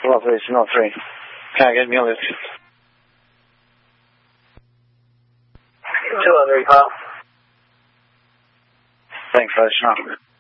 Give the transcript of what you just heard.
Lovely, it's not 3. Can I get me a lift? 203, pal. Thanks, Flash.